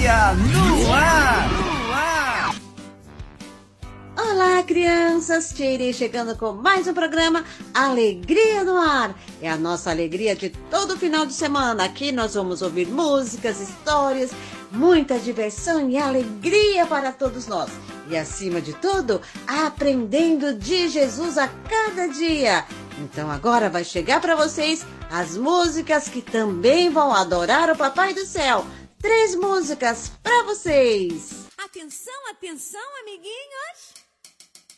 Alegria no ar! Olá, crianças! Tirei chegando com mais um programa Alegria no Ar. É a nossa alegria de todo final de semana. Aqui nós vamos ouvir músicas, histórias, muita diversão e alegria para todos nós. E acima de tudo, aprendendo de Jesus a cada dia. Então agora vai chegar para vocês as músicas que também vão adorar o Papai do Céu. 3 músicas para vocês. Atenção, atenção, amiguinhos!